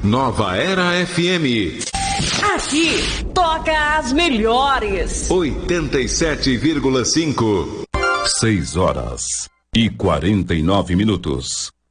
Nova Era FM. Aqui toca as melhores. 87,5. 6 horas e 49 minutos.